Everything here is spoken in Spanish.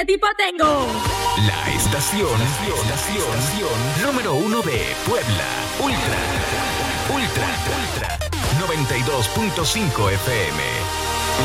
tipo tengo? La estación número 1 de Puebla. Ultra 92.5 FM.